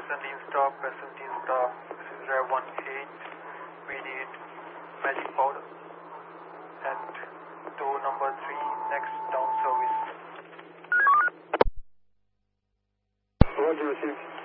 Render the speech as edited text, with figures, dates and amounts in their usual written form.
Ascending stop, ascending stop. This is Rev 18. We need magic powder. And door number 3, next down service. Roger, received.